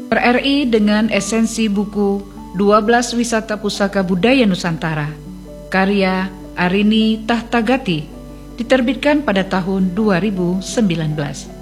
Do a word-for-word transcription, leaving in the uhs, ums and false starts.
R I dengan esensi buku dua belas Wisata Pusaka Budaya Nusantara, karya Arini Tahtagati, diterbitkan pada tahun dua ribu sembilan belas.